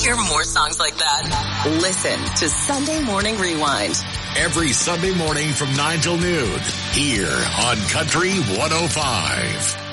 hear more songs like that? Listen to Sunday Morning Rewind. Every Sunday morning from 9 till noon here on Country 105.